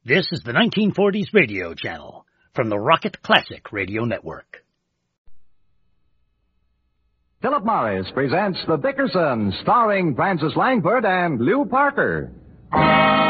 This is the 1940s radio channel from the Rocket Classic Radio Network. Philip Morris presents The Dickerson, starring Frances Langford and Lew Parker.